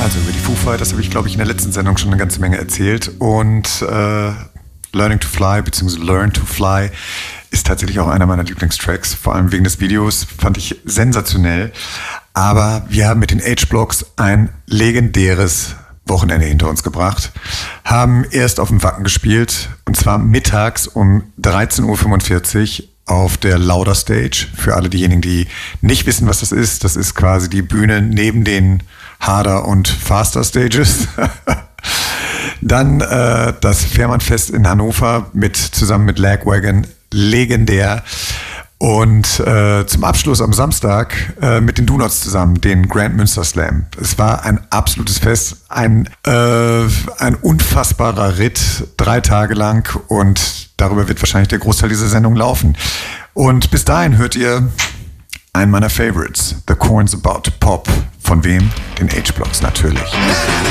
Also über die Foo Fighters habe ich, glaube ich, in der letzten Sendung schon eine ganze Menge erzählt. Und Learning to Fly bzw. Learn to Fly ist tatsächlich auch einer meiner Lieblingstracks. Vor allem wegen des Videos, fand ich sensationell. Aber wir haben mit den H-Blocks ein legendäres Wochenende hinter uns gebracht. Haben erst auf dem Wacken gespielt, und zwar mittags um 13.45 Uhr auf der Lauder Stage. Für alle diejenigen, die nicht wissen, was das ist quasi die Bühne neben den Harder und Faster Stages. Dann das Fährmannfest in Hannover zusammen mit Lagwagon, legendär. Und zum Abschluss am Samstag mit den Do-Nots zusammen, den Grand Münster Slam. Es war ein absolutes Fest, ein unfassbarer Ritt, 3 Tage lang, und darüber wird wahrscheinlich der Großteil dieser Sendung laufen. Und bis dahin hört ihr einen meiner Favorites, The Corn's About to Pop. Von wem? Den H-Blocks natürlich.